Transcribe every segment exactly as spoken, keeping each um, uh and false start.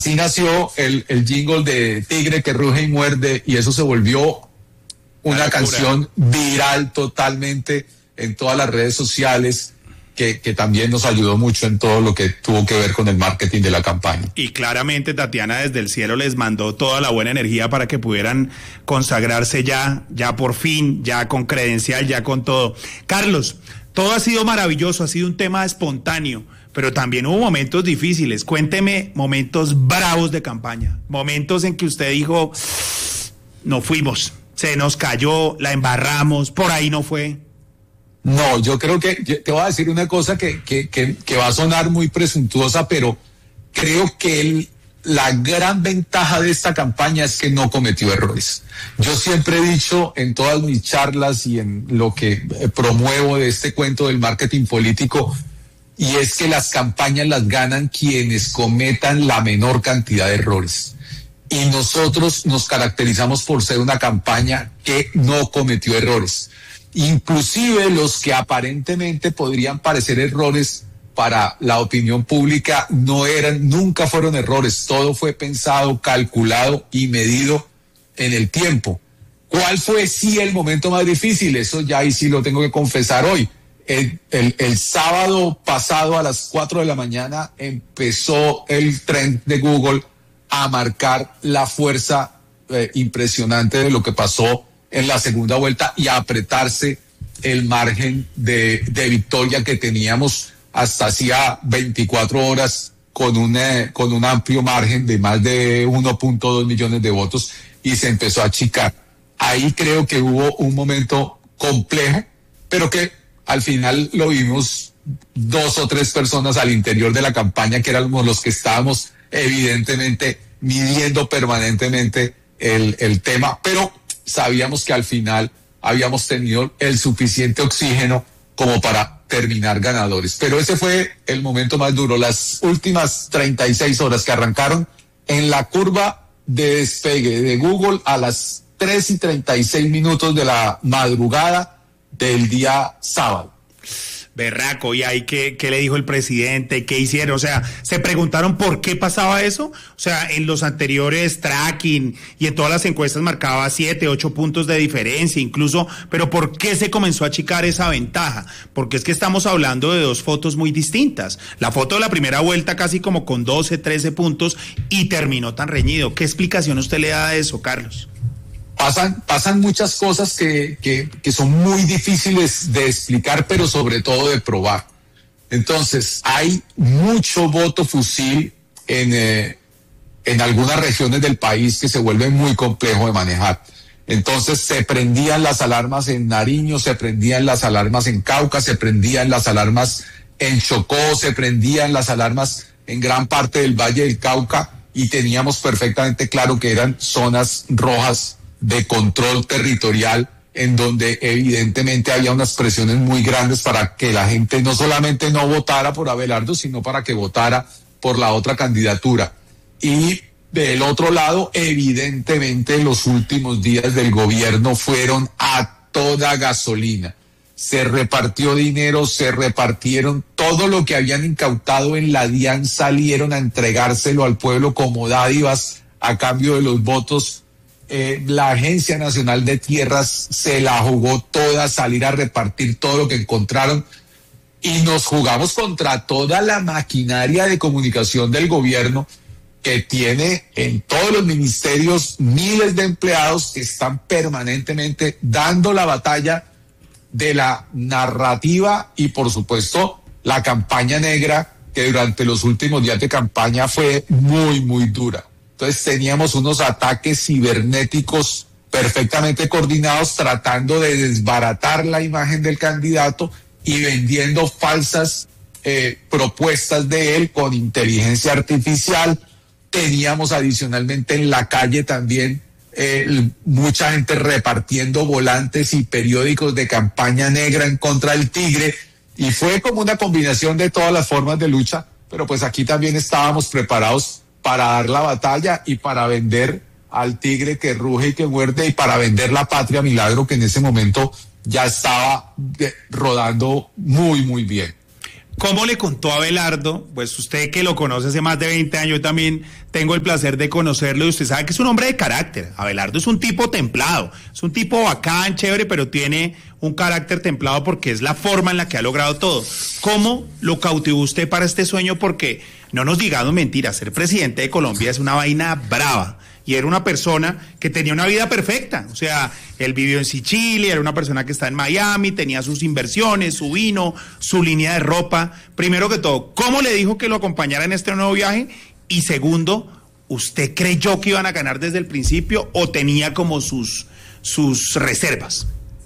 Así nació el, el jingle de Tigre que ruge y muerde, y eso se volvió una canción viral totalmente en todas las redes sociales, que, que también nos ayudó mucho en todo lo que tuvo que ver con el marketing de la campaña. Y claramente Tatiana desde el cielo les mandó toda la buena energía para que pudieran consagrarse ya, ya por fin, ya con credencial, ya con todo. Carlos, todo ha sido maravilloso, ha sido un tema espontáneo, pero también hubo momentos difíciles. Cuénteme momentos bravos de campaña, momentos en que usted dijo, no fuimos, se nos cayó, la embarramos, por ahí no fue. No, yo creo que, te voy a decir una cosa que, que, que, que va a sonar muy presuntuosa, pero creo que el, la gran ventaja de esta campaña es que no cometió errores. Yo siempre he dicho en todas mis charlas y en lo que promuevo de este cuento del marketing político, y es que las campañas las ganan quienes cometan la menor cantidad de errores. Y nosotros nos caracterizamos por ser una campaña que no cometió errores. Inclusive los que aparentemente podrían parecer errores para la opinión pública no eran, nunca fueron errores. Todo fue pensado, calculado y medido en el tiempo. ¿Cuál fue sí el momento más difícil? Eso ya ahí sí lo tengo que confesar hoy. El, el, el sábado pasado a las cuatro de la mañana empezó el trend de Google a marcar la fuerza eh, impresionante de lo que pasó en la segunda vuelta y a apretarse el margen de, de victoria que teníamos hasta hacía veinticuatro horas con un, eh, con un amplio margen de más de uno punto dos millones de votos, y se empezó a achicar. Ahí creo que hubo un momento complejo, pero que al final lo vimos dos o tres personas al interior de la campaña que éramos los que estábamos evidentemente midiendo permanentemente el, el tema, pero sabíamos que al final habíamos tenido el suficiente oxígeno como para terminar ganadores. Pero ese fue el momento más duro. Las últimas treinta y seis horas que arrancaron en la curva de despegue de Google a las tres y treinta y seis minutos de la madrugada del día sábado. Berraco, ¿y ahí qué, qué le dijo el presidente? ¿Qué hicieron? O sea, ¿se preguntaron por qué pasaba eso? O sea, en los anteriores tracking y en todas las encuestas marcaba siete, ocho puntos de diferencia incluso, pero ¿por qué se comenzó a achicar esa ventaja? Porque es que estamos hablando de dos fotos muy distintas. La foto de la primera vuelta casi como con doce, trece puntos y terminó tan reñido. ¿Qué explicación usted le da a eso, Carlos? Pasan, pasan muchas cosas que, que, que son muy difíciles de explicar, pero sobre todo de probar. Entonces, hay mucho voto fusil en, eh, en algunas regiones del país que se vuelve muy complejo de manejar. Entonces, se prendían las alarmas en Nariño, se prendían las alarmas en Cauca, se prendían las alarmas en Chocó, se prendían las alarmas en gran parte del Valle del Cauca, y teníamos perfectamente claro que eran zonas rojas de control territorial, en donde evidentemente había unas presiones muy grandes para que la gente no solamente no votara por Abelardo, sino para que votara por la otra candidatura. Y del otro lado, evidentemente los últimos días del gobierno fueron a toda gasolina. Se repartió dinero, se repartieron todo lo que habían incautado en la DIAN, salieron a entregárselo al pueblo como dádivas a cambio de los votos. Eh, la Agencia Nacional de Tierras se la jugó toda, salir a repartir todo lo que encontraron, y nos jugamos contra toda la maquinaria de comunicación del gobierno, que tiene en todos los ministerios miles de empleados que están permanentemente dando la batalla de la narrativa y, por supuesto, la campaña negra, que durante los últimos días de campaña fue muy, muy dura. Entonces teníamos unos ataques cibernéticos perfectamente coordinados, tratando de desbaratar la imagen del candidato y vendiendo falsas eh, propuestas de él con inteligencia artificial. Teníamos adicionalmente en la calle también eh, mucha gente repartiendo volantes y periódicos de campaña negra en contra del Tigre, y fue como una combinación de todas las formas de lucha, pero pues aquí también estábamos preparados para dar la batalla y para vender al Tigre que ruge y que muerde, y para vender la Patria Milagro, que en ese momento ya estaba de, rodando muy, muy bien. ¿Cómo le contó a Abelardo? Pues usted que lo conoce hace más de veinte años, yo también tengo el placer de conocerlo y usted sabe que es un hombre de carácter. Abelardo es un tipo templado, es un tipo bacán, chévere, pero tiene un carácter templado porque es la forma en la que ha logrado todo. ¿Cómo lo cautivó usted para este sueño? Porque no nos digamos mentiras, ser presidente de Colombia es una vaina brava. Y era una persona que tenía una vida perfecta, o sea, él vivió en Sicilia, era una persona que está en Miami, tenía sus inversiones, su vino, su línea de ropa. Primero que todo, ¿cómo le dijo que lo acompañara en este nuevo viaje? Y segundo, ¿usted creyó que iban a ganar desde el principio o tenía como sus, sus reservas?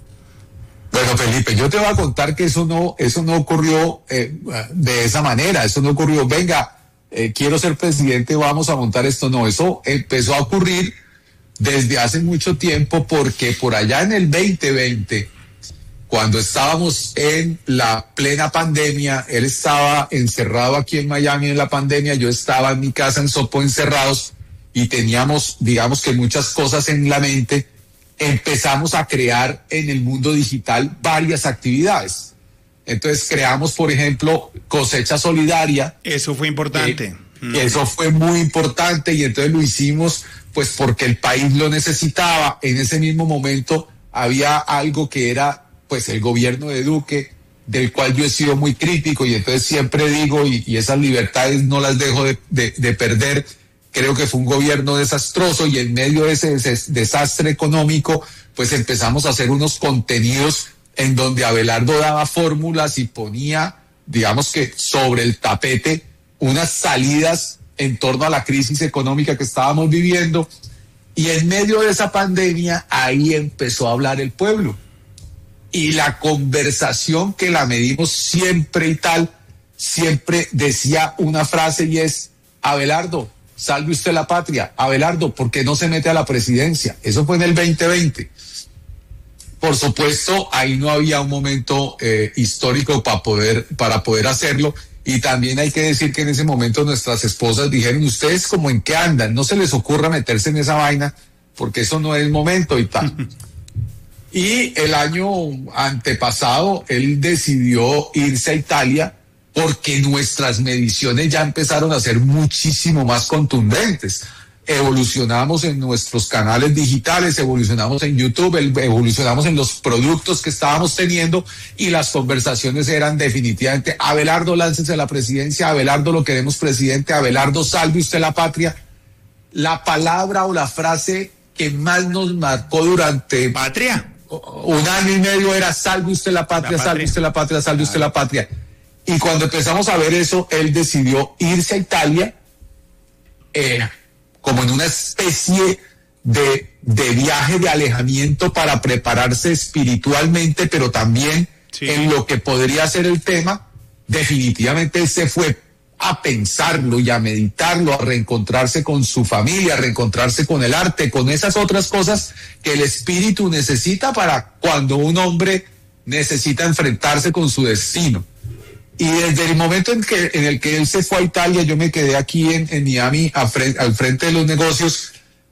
Bueno, Felipe, yo te voy a contar que eso no, eso no ocurrió eh, de esa manera, eso no ocurrió, venga, Eh, quiero ser presidente, vamos a montar esto. No, eso empezó a ocurrir desde hace mucho tiempo, porque por allá en el veinte veinte, cuando estábamos en la plena pandemia, él estaba encerrado aquí en Miami en la pandemia, yo estaba en mi casa en Sopo encerrados y teníamos, digamos que muchas cosas en la mente. Empezamos a crear en el mundo digital varias actividades. Entonces creamos, por ejemplo, Cosecha Solidaria. Eso fue importante. Eh, mm. Eso fue muy importante y entonces lo hicimos pues porque el país lo necesitaba. En ese mismo momento había algo que era pues el gobierno de Duque, del cual yo he sido muy crítico y entonces siempre digo, y, y esas libertades no las dejo de, de, de perder. Creo que fue un gobierno desastroso y en medio de ese des- desastre económico pues empezamos a hacer unos contenidos en donde Abelardo daba fórmulas y ponía, digamos que sobre el tapete, unas salidas en torno a la crisis económica que estábamos viviendo. Y en medio de esa pandemia, ahí empezó a hablar el pueblo. Y la conversación que la medimos siempre y tal, siempre decía una frase y es, Abelardo, salve usted la patria. Abelardo, ¿por qué no se mete a la presidencia? Eso fue en el veinte veinte. Por supuesto, ahí no había un momento eh, histórico para poder, para poder hacerlo. Y también hay que decir que en ese momento nuestras esposas dijeron, ustedes como en qué andan, no se les ocurra meterse en esa vaina, porque eso no es el momento y tal. Y el año antepasado, él decidió irse a Italia porque nuestras mediciones ya empezaron a ser muchísimo más contundentes. Evolucionamos en nuestros canales digitales, evolucionamos en YouTube, evolucionamos en los productos que estábamos teniendo y las conversaciones eran definitivamente, Abelardo, láncese a la presidencia, Abelardo, lo queremos presidente, Abelardo, salve usted la patria. La palabra o la frase que más nos marcó durante patria un año y medio era salve usted la patria, la patria. salve usted la patria, salve usted la patria. Y cuando empezamos a ver eso, él decidió irse a Italia, eh, como en una especie de, de viaje de alejamiento para prepararse espiritualmente, pero también sí. En lo que podría ser el tema. Definitivamente él se fue a pensarlo y a meditarlo, a reencontrarse con su familia, a reencontrarse con el arte, con esas otras cosas que el espíritu necesita para cuando un hombre necesita enfrentarse con su destino. Y desde el momento en que en el que él se fue a Italia, yo me quedé aquí en, en Miami a fre- al frente de los negocios.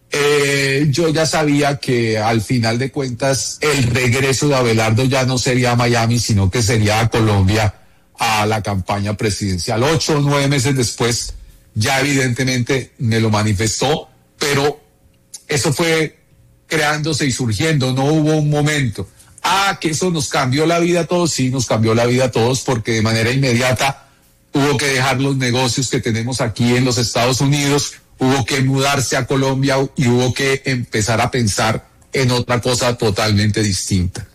Eh, yo ya sabía que al final de cuentas el regreso de Abelardo ya no sería a Miami, sino que sería a Colombia a la campaña presidencial. Ocho o nueve meses después ya evidentemente me lo manifestó, pero eso fue creándose y surgiendo, no hubo un momento. Ah, que eso nos cambió la vida a todos, sí, nos cambió la vida a todos porque de manera inmediata hubo que dejar los negocios que tenemos aquí en los Estados Unidos, hubo que mudarse a Colombia y hubo que empezar a pensar en otra cosa totalmente distinta.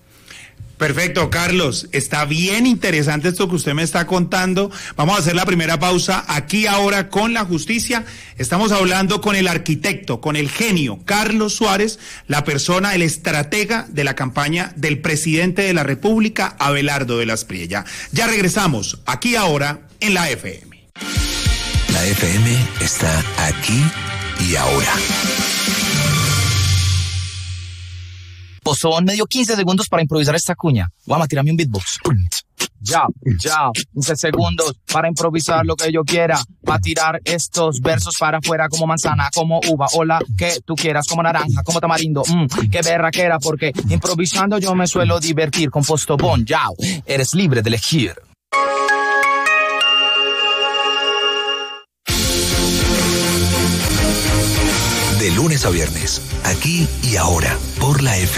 Perfecto, Carlos. Está bien interesante esto que usted me está contando. Vamos a hacer la primera pausa aquí ahora con la justicia. Estamos hablando con el arquitecto, con el genio, Carlos Suárez, la persona, el estratega de la campaña del presidente de la República, Abelardo de las Priella. Ya regresamos aquí ahora en la F M. La F M está aquí y ahora. Son medio quince segundos para improvisar esta cuña. Vamos a tirarme un beatbox. Ya, ya, quince segundos para improvisar lo que yo quiera, para tirar estos versos para afuera como manzana, como uva, o la que tú quieras, como naranja, como tamarindo, mmm, qué berraquera, porque improvisando yo me suelo divertir con Postobón, ya, eres libre de elegir. lunes a viernes, aquí y ahora, por la F M.